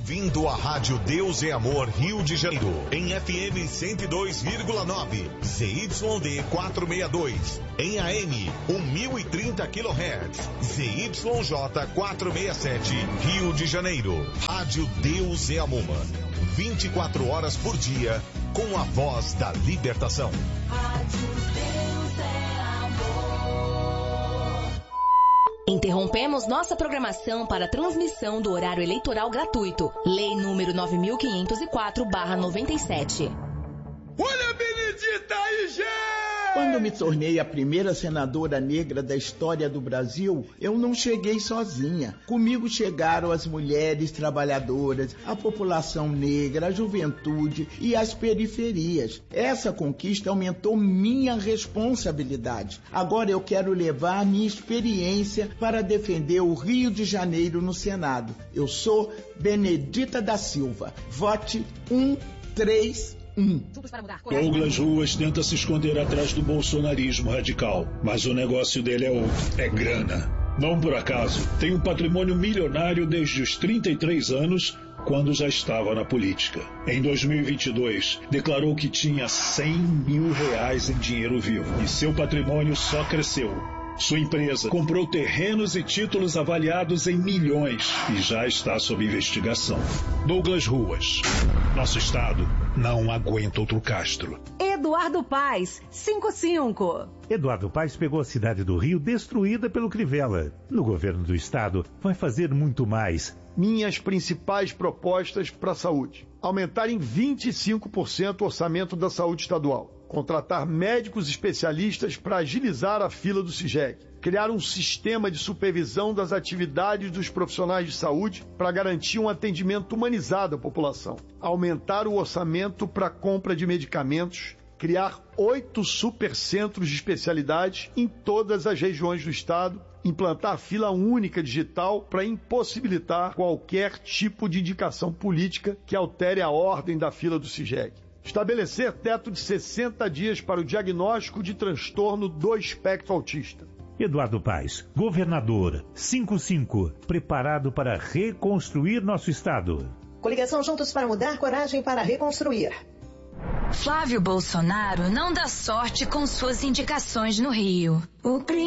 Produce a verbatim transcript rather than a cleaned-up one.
ouvindo a Rádio Deus é Amor Rio de Janeiro, em F M cento e dois vírgula nove, Z Y D quatrocentos e sessenta e dois, em A M mil e trinta quilohertz, Z Y J quatrocentos e sessenta e sete, Rio de Janeiro. Rádio Deus é Amor, vinte e quatro horas por dia, com a voz da libertação. Rádio Deus é Amor. Interrompemos nossa programação para a transmissão do horário eleitoral gratuito. Lei número nove mil quinhentos e quatro barra noventa e sete. Olha a Benedita aí, gente! Quando me tornei a primeira senadora negra da história do Brasil, eu não cheguei sozinha. Comigo chegaram as mulheres trabalhadoras, a população negra, a juventude e as periferias. Essa conquista aumentou minha responsabilidade. Agora eu quero levar minha experiência para defender o Rio de Janeiro no Senado. Eu sou Benedita da Silva. Vote um três um. Douglas Ruas tenta se esconder atrás do bolsonarismo radical, mas o negócio dele é outro, é grana. Não por acaso, tem um patrimônio milionário desde os trinta e três anos, quando já estava na política. Em dois mil e vinte e dois, declarou que tinha cem mil reais em dinheiro vivo, e seu patrimônio só cresceu. Sua empresa comprou terrenos e títulos avaliados em milhões e já está sob investigação. Douglas Ruas. Nosso estado não aguenta outro Castro. Eduardo Paes, cinquenta e cinco. Eduardo Paes pegou a cidade do Rio destruída pelo Crivella. No governo do estado, vai fazer muito mais. Minhas principais propostas para a saúde: aumentar em vinte e cinco por cento o orçamento da saúde estadual, contratar médicos especialistas para agilizar a fila do CIGEC, criar um sistema de supervisão das atividades dos profissionais de saúde para garantir um atendimento humanizado à população, aumentar o orçamento para a compra de medicamentos, criar oito supercentros de especialidade em todas as regiões do estado, implantar fila única digital para impossibilitar qualquer tipo de indicação política que altere a ordem da fila do CIGEC. Estabelecer teto de sessenta dias para o diagnóstico de transtorno do espectro autista. Eduardo Paes, governador, cinquenta e cinco, preparado para reconstruir nosso estado. Coligação Juntos para Mudar, coragem para reconstruir. Flávio Bolsonaro não dá sorte com suas indicações no Rio. O crime